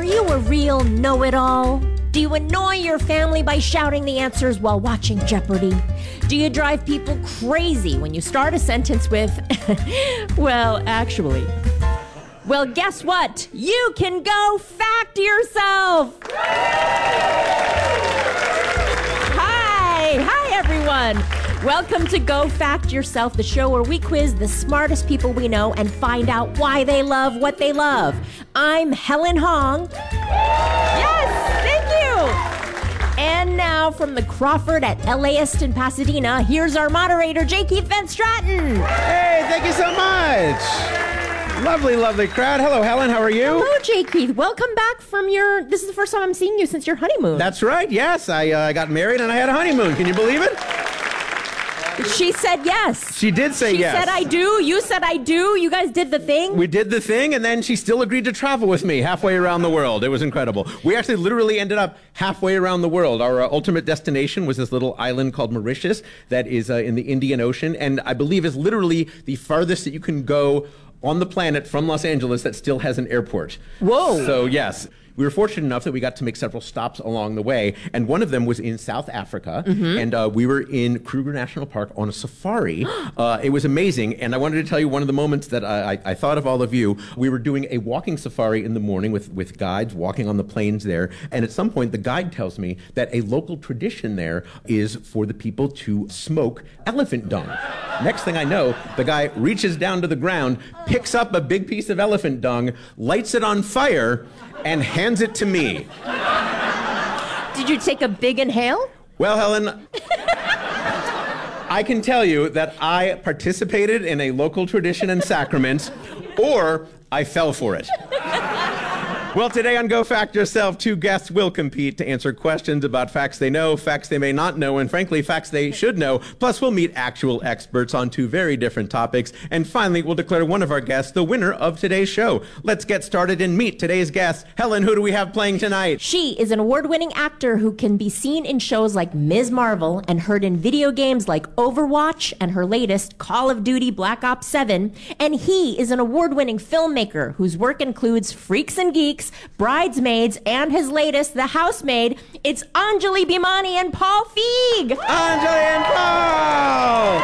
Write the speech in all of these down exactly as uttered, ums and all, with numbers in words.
Are you a real know-it-all? Do you annoy your family by shouting the answers while watching Jeopardy? Do you drive people crazy when you start a sentence with, well, actually? Well, guess what? You can go fact yourself! Hi! Hi, everyone! Welcome to Go Fact Yourself, the show where we quiz the smartest people we know and find out why they love what they love. I'm Helen Hong. Yes, thank you. And now from the Crawford at L A Easton, Pasadena, here's our moderator, J. Keith Van Stratton. Hey, thank you so much. Lovely, lovely crowd. Hello, Helen. How are you? Hello, J. Keith. Welcome back from your... This is the first time I'm seeing you since your honeymoon. That's right. Yes, I uh, got married and I had a honeymoon. Can you believe it? She said yes. She did say she yes. She said I do. You said I do. You guys did the thing. We did the thing, and then she still agreed to travel with me halfway around the world. It was incredible. We actually literally ended up halfway around the world. Our uh, ultimate destination was this little island called Mauritius that is uh, in the Indian Ocean, and I believe is literally the farthest that you can go on the planet from Los Angeles that still has an airport. Whoa. So, yes. We were fortunate enough that we got to make several stops along the way, and one of them was in South Africa, mm-hmm. and uh, we were in Kruger National Park on a safari. uh, it was amazing, and I wanted to tell you one of the moments that I, I, I thought of all of you. We were doing a walking safari in the morning with, with guides walking on the plains there, and at some point the guide tells me that a local tradition there is for the people to smoke elephant dung. Next thing I know, the guy reaches down to the ground, picks up a big piece of elephant dung, lights it on fire, and hands it to me. Did you take a big inhale? Well, Helen, I can tell you that I participated in a local tradition and sacrament, or I fell for it. Well, today on Go Fact Yourself, two guests will compete to answer questions about facts they know, facts they may not know, and frankly, facts they should know. Plus, we'll meet actual experts on two very different topics. And finally, we'll declare one of our guests the winner of today's show. Let's get started and meet today's guest. Helen, who do we have playing tonight? She is an award-winning actor who can be seen in shows like Miz Marvel and heard in video games like Overwatch and her latest Call of Duty Black Ops seven. And he is an award-winning filmmaker whose work includes Freaks and Geeks, Bridesmaids, and his latest, The Housemaid. It's Anjali Bhimani and Paul Feig. Anjali and Paul!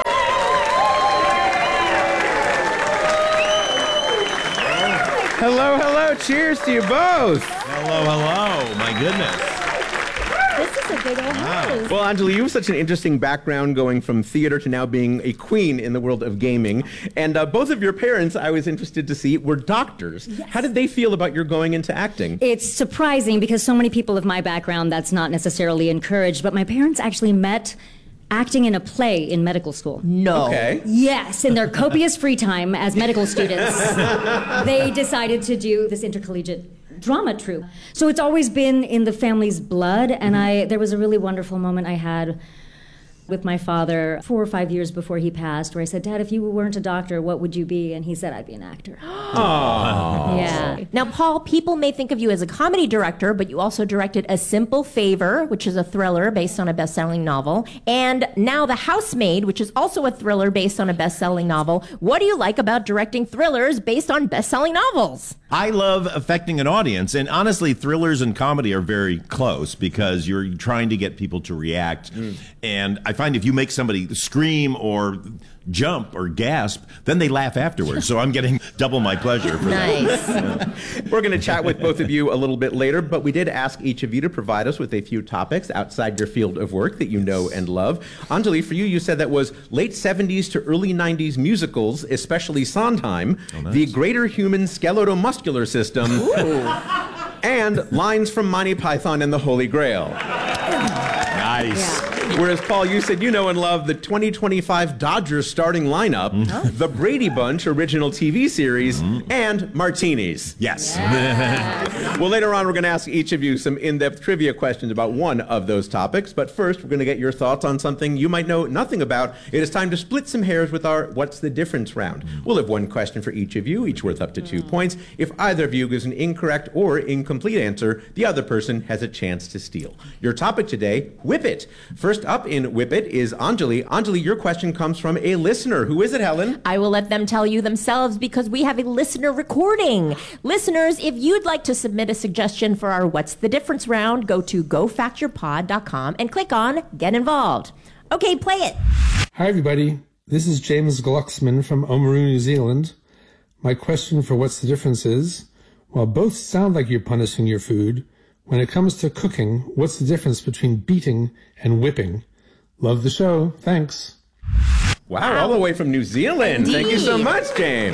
Hello, hello. Cheers to you both. Hello, hello. My goodness. This is a big old house. Well, Anjali, you have such an interesting background going from theater to now being a queen in the world of gaming. And uh, both of your parents, I was interested to see, were doctors. Yes. How did they feel about your going into acting? It's surprising because so many people of my background, that's not necessarily encouraged. But my parents actually met acting in a play in medical school. No. Okay. Yes, in their copious free time as medical students, they decided to do this intercollegiate drama troupe. So it's always been in the family's blood, and I there was a really wonderful moment I had with my father four or five years before he passed, where I said, Dad, if you weren't a doctor, what would you be? And he said, I'd be an actor. Aww. Yeah. Now, Paul, people may think of you as a comedy director, but you also directed A Simple Favor, which is a thriller based on a best-selling novel, and now The Housemaid, which is also a thriller based on a best-selling novel. What do you like about directing thrillers based on best-selling novels? I love affecting an audience, and honestly, thrillers and comedy are very close because you're trying to get people to react, mm. and I find if you make somebody scream or jump or gasp, then they laugh afterwards. So I'm getting double my pleasure for nice. that. We're going to chat with both of you a little bit later, but we did ask each of you to provide us with a few topics outside your field of work that you know and love. Anjali, for you, you said that was late seventies to early nineties musicals, especially Sondheim, oh, nice. The Greater Human Skeletal-Muscular System, and lines from Monty Python and the Holy Grail. Nice. Yeah. Whereas, Paul, you said you know and love the twenty twenty-five Dodgers starting lineup, mm-hmm. the Brady Bunch original T V series, mm-hmm. and martinis. Yes. Yeah. Well, later on, we're going to ask each of you some in-depth trivia questions about one of those topics. But first, we're going to get your thoughts on something you might know nothing about. It is time to split some hairs with our What's the Difference round. Mm-hmm. We'll have one question for each of you, each worth up to two mm-hmm. points. If either of you gives an incorrect or incomplete answer, the other person has a chance to steal. Your topic today, Whip It. First first up in Whip It is Anjali. Anjali, your question comes from a listener. Who is it, Helen? I will let them tell you themselves because we have a listener recording. Listeners, if you'd like to submit a suggestion for our What's the Difference round, go to go fact your pod dot com and click on Get Involved. Okay, play it. Hi, everybody. This is James Glucksman from Oamaru, New Zealand. My question for What's the Difference is, while both sound like you're punishing your food, when it comes to cooking, what's the difference between beating and whipping? Love the show. Thanks. Wow, all the way from New Zealand. Indeed. Thank you so much, James.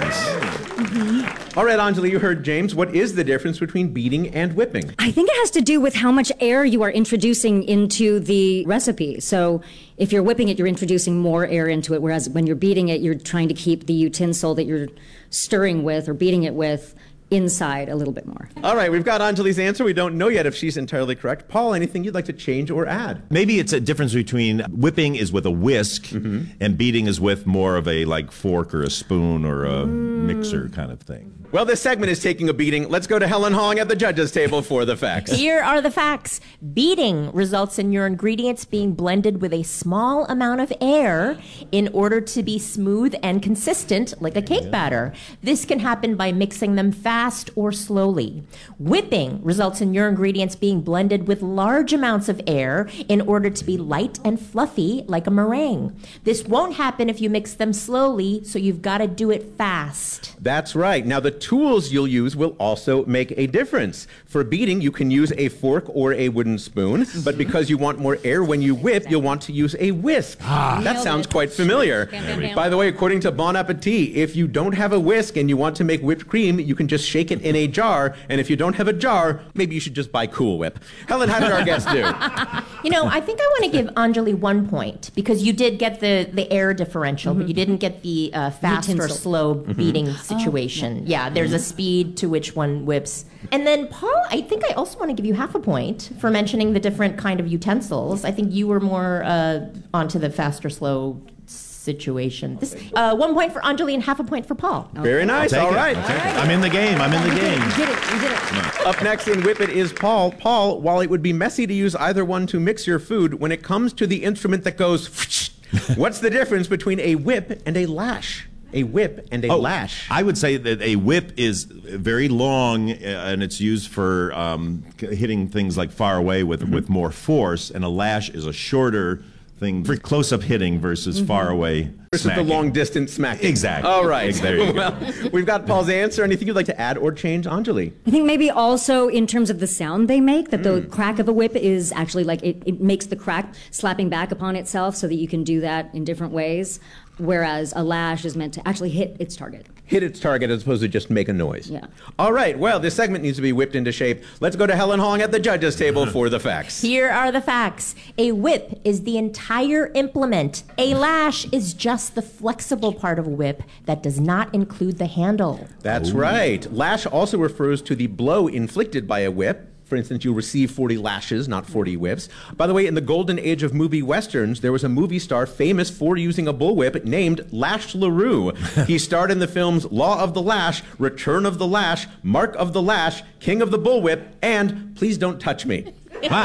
Mm-hmm. All right, Anjali, you heard James. What is the difference between beating and whipping? I think it has to do with how much air you are introducing into the recipe. So if you're whipping it, you're introducing more air into it, whereas when you're beating it, you're trying to keep the utensil that you're stirring with or beating it with inside a little bit more. All right, we've got Anjali's answer. We don't know yet if she's entirely correct. Paul, anything you'd like to change or add? Maybe it's a difference between whipping is with a whisk mm-hmm. and beating is with more of a like fork or a spoon or a mm. mixer kind of thing. Well, this segment is taking a beating. Let's go to Helen Hong at the judges' table for the facts. Here are the facts. Beating results in your ingredients being blended with a small amount of air in order to be smooth and consistent like a cake batter. This can happen by mixing them fast or slowly. Whipping results in your ingredients being blended with large amounts of air in order to be light and fluffy like a meringue. This won't happen if you mix them slowly, so you've got to do it fast. That's right. Now, the tools you'll use will also make a difference. For beating, you can use a fork or a wooden spoon, but because you want more air when you whip, you'll want to use a whisk. Ah. That sounds quite familiar. By the way, according to Bon Appetit, if you don't have a whisk and you want to make whipped cream, you can just shake it in a jar, and if you don't have a jar, maybe you should just buy Cool Whip. Helen, how did our guest do? You know, I think I want to give Anjali one point because you did get the, the air differential, mm-hmm. but you didn't get the uh, fast Utensil. or slow beating mm-hmm. situation. Oh, yeah. yeah, there's a speed to which one whips. And then, Paul, I think I also want to give you half a point for mentioning the different kind of utensils. I think you were more uh, onto the fast or slow situation. This, uh, one point for Anjali and half a point for Paul. Okay. Very nice. All right. All right. I'm in the game. I'm in the game. You did it. You did it. Up next in Whip It is Paul. Paul, while it would be messy to use either one to mix your food, when it comes to the instrument that goes, what's the difference between a whip and a lash? A whip and a oh, lash. I would say that a whip is very long uh, and it's used for um, hitting things like far away with, mm-hmm. with more force, and a lash is a shorter thing for close-up hitting versus mm-hmm. far away versus smacking. the long-distance smacking. Exactly. All right. There you go. Well, we've got Paul's answer. Anything you'd like to add or change, Anjali? I think maybe also in terms of the sound they make, that mm. the crack of a whip is actually like it, it makes the crack slapping back upon itself so that you can do that in different ways. Whereas a lash is meant to actually hit its target. Hit its target as opposed to just make a noise. Yeah. All right. Well, this segment needs to be whipped into shape. Let's go to Helen Hong at the judges' table for the facts. Here are the facts. A whip is the entire implement. A lash is just the flexible part of a whip that does not include the handle. That's Ooh. right. Lash also refers to the blow inflicted by a whip. For instance, you'll receive forty lashes, not forty whips. By the way, in the golden age of movie westerns, there was a movie star famous for using a bullwhip named Lash LaRue. He starred in the films Law of the Lash, Return of the Lash, Mark of the Lash, King of the Bullwhip, and Please Don't Touch Me.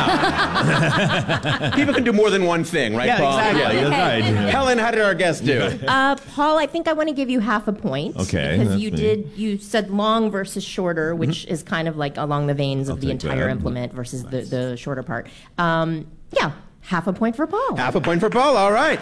Wow. People can do more than one thing, right, yeah, Paul? Exactly. Yeah, that's right. Helen, how did our guest do? Uh, Paul, I think I want to give you half a point. Okay. Because you me. did, you said long versus shorter, which mm-hmm. is kind of like along the veins of I'll the entire that. implement versus nice. the, the shorter part. Um, yeah, half a point for Paul. Half a point for Paul. All right.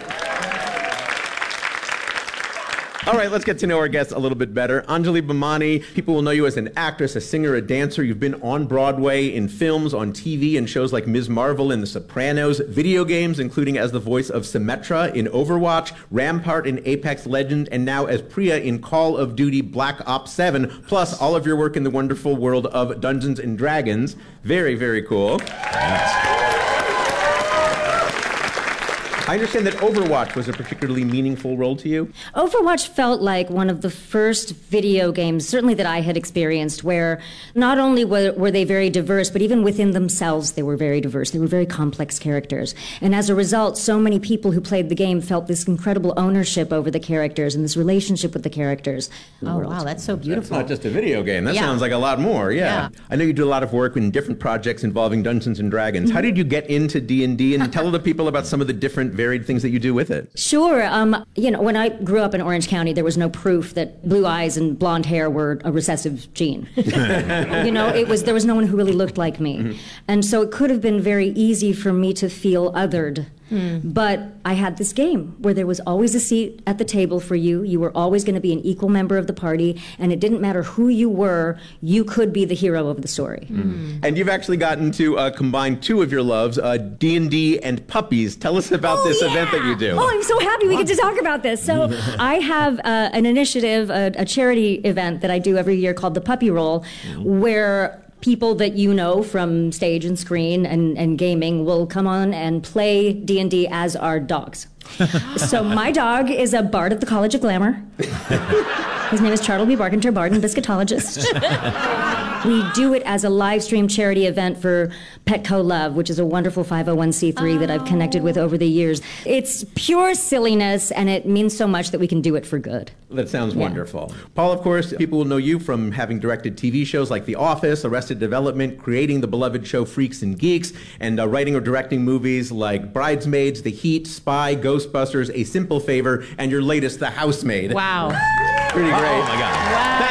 All right, let's get to know our guests a little bit better. Anjali Bhimani, people will know you as an actress, a singer, a dancer. You've been on Broadway, in films, on T V, and shows like Miz Marvel and The Sopranos, video games, including as the voice of Symmetra in Overwatch, Rampart in Apex Legends, and now as Priya in Call of Duty Black Ops seven, plus all of your work in the wonderful world of Dungeons and Dragons. Very, very cool. Yes. I understand that Overwatch was a particularly meaningful role to you. Overwatch felt like one of the first video games, certainly that I had experienced, where not only were, were they very diverse, but even within themselves they were very diverse. They were very complex characters. And as a result, so many people who played the game felt this incredible ownership over the characters and this relationship with the characters. Oh, wow, that's so beautiful. It's not just a video game. That Yeah. sounds like a lot more, yeah. Yeah. I know you do a lot of work in different projects involving Dungeons and Dragons. How did you get into D and D? And tell the people about some of the different varied things that you do with it. Sure. Um, you know, when I grew up in Orange County, there was no proof that blue eyes and blonde hair were a recessive gene. You know, it was there was no one who really looked like me. Mm-hmm. And so it could have been very easy for me to feel othered. Mm. But I had this game where there was always a seat at the table for you. You were always going to be an equal member of the party, and it didn't matter who you were, you could be the hero of the story. Mm. And you've actually gotten to uh, combine two of your loves, uh, D and D and puppies. Tell us about oh, this yeah. event that you do. Oh, I'm so happy we get to talk about this. So I have uh, an initiative, a, a charity event that I do every year called the Puppy Roll, mm. where people that you know from stage and screen and, and gaming will come on and play D and D as our dogs. So my dog is a bard at the College of Glamour. His name is Chartleby Barkenter, bard and biscuitologist. We do it as a live stream charity event for Petco Love, which is a wonderful five oh one c three oh. that I've connected with over the years. It's pure silliness, and it means so much that we can do it for good. That sounds Yeah. wonderful. Paul, of course, people will know you from having directed T V shows like The Office, Arrested Development, creating the beloved show Freaks and Geeks, and uh, writing or directing movies like Bridesmaids, The Heat, Spy, Ghostbusters, A Simple Favor, and your latest, The Housemaid. Wow. Pretty great. Oh, my God.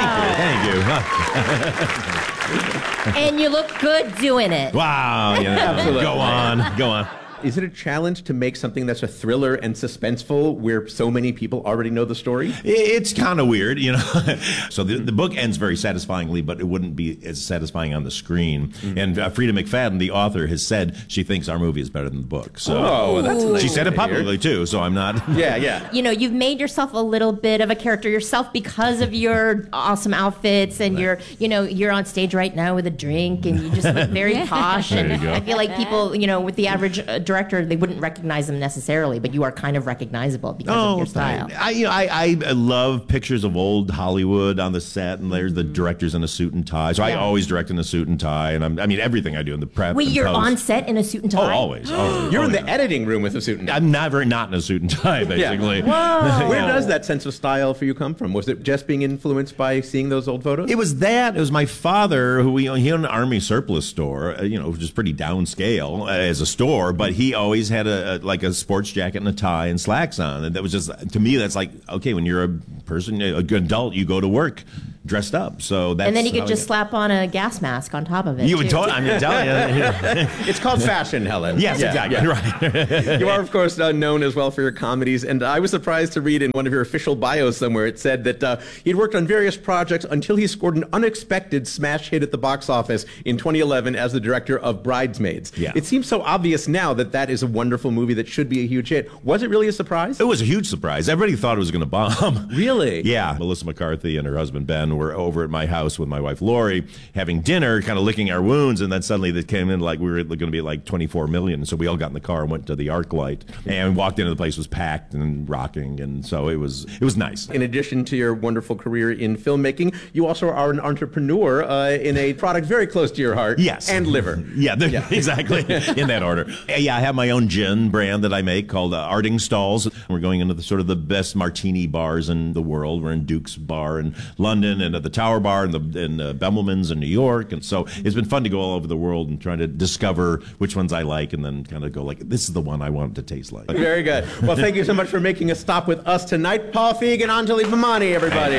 Wow. Thank you. Thank you. And you look good doing it. Wow. You know, Absolutely. Go on. Go on. Is it a challenge to make something that's a thriller and suspenseful where so many people already know the story? It's kind of weird, you know. So the, the book ends very satisfyingly, but it wouldn't be as satisfying on the screen. Mm-hmm. And uh, Frida McFadden, the author, has said she thinks our movie is better than the book. So oh, that's nice she said it to hear. publicly too. So I'm not. Yeah, yeah. You know, you've made yourself a little bit of a character yourself because of your awesome outfits, and you're, you know, you're on stage right now with a drink, and you just look very posh. There And you go. I feel like people, you know, with the average uh, director, they wouldn't recognize them necessarily, but you are kind of recognizable because of your style. I, you know, I, I love pictures of old Hollywood on the set, and there's the directors in a suit and tie. So I Yeah. always direct in a suit and tie, and I'm, I mean everything I do in the prep. Wait, and you're post. on set in a suit and tie? Oh, always. always You're in always. the editing room with a suit and tie. I'm never not in a suit and tie, basically. Whoa. Where does that sense of style for you come from? Was it just being influenced by seeing those old photos? It was that. It was my father, who he, he owned an army surplus store, uh, you know, which is pretty downscale uh, as a store, but he always had a, a like a sports jacket and a tie and slacks on, and that was just, to me, that's like, okay, when you're a person, a good adult, you go to work dressed up. So that's And then you could how just I- slap on a gas mask on top of it. You would too. totally. I'm gonna tell you. It's called fashion, Helen. Yes, Yeah, exactly. yeah. Right. You are, of course, uh, known as well for your comedies, and I was surprised to read in one of your official bios somewhere it said that uh, he'd worked on various projects until he scored an unexpected smash hit at the box office in twenty eleven as the director of Bridesmaids. Yeah. It seems so obvious now that that is a wonderful movie that should be a huge hit. Was it really a surprise? It was a huge surprise. Everybody thought it was going to bomb. Really? Yeah. Melissa McCarthy and her husband Ben were over at my house with my wife Lori having dinner, kind of licking our wounds, and then suddenly they came in like we were going to be like twenty-four million. So we all got in the car and went to the ArcLight and walked into the place. Was packed and rocking, and so it was it was nice. In addition to your wonderful career in filmmaking, you also are an entrepreneur uh, in a product very close to your heart. Yes. And liver. Yeah, yeah. Exactly. In that order. Yeah, I have my own gin brand that I make called uh, Arding Stalls. We're going into the sort of the best martini bars in the world. We're in Duke's Bar in London, and at the Tower Bar in, the, in uh, Bemelman's in New York. And so it's been fun to go all over the world and trying to discover which ones I like, and then kind of go like, this is the one I want it to taste like. Very good. Well, thank you so much for making a stop with us tonight. Paul Feig and Anjali Bhimani, everybody.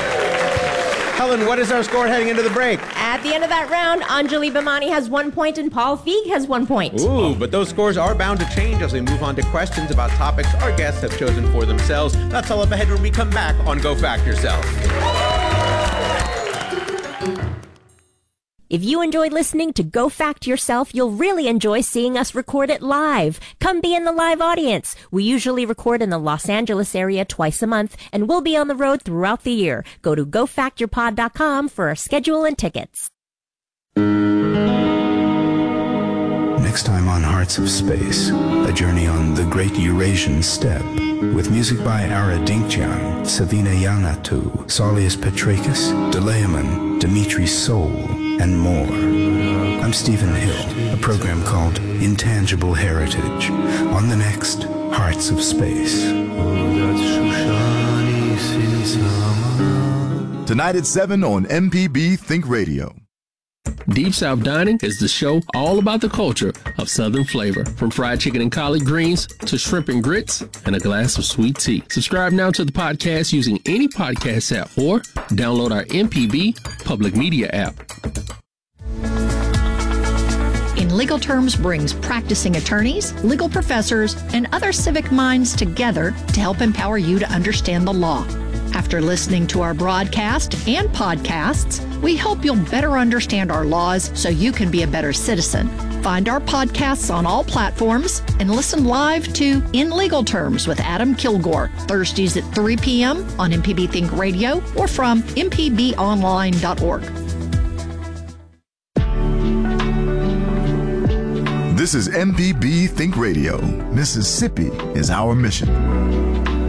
Helen, what is our score heading into the break? At the end of that round, Anjali Bhimani has one point and Paul Feig has one point. Ooh, but those scores are bound to change as we move on to questions about topics our guests have chosen for themselves. That's all up ahead when we come back on Go Fact Yourself. If you enjoyed listening to Go Fact Yourself, you'll really enjoy seeing us record it live. Come be in the live audience. We usually record in the Los Angeles area twice a month, and we'll be on the road throughout the year. Go to go fact your pod dot com for our schedule and tickets. Next time on Hearts of Space, a journey on the Great Eurasian Steppe, with music by Ara Dinkjian, Savina Yanatu, Saulius Petrakis, Delayaman, Dimitri Soul, and more. I'm Stephen Hill, a program called Intangible Heritage, on the next Hearts of Space. Tonight at seven on M P B Think Radio. Deep South Dining is the show all about the culture of Southern flavor, from fried chicken and collard greens to shrimp and grits and a glass of sweet tea. Subscribe now to the podcast using any podcast app or download our M P B public media app. In Legal Terms brings practicing attorneys, legal professors, and other civic minds together to help empower you to understand the law. After listening to our broadcast and podcasts, we hope you'll better understand our laws so you can be a better citizen. Find our podcasts on all platforms and listen live to In Legal Terms with Adam Kilgore, Thursdays at three p.m. on M P B Think Radio or from m p b online dot org. This is M P B Think Radio. Mississippi is our mission.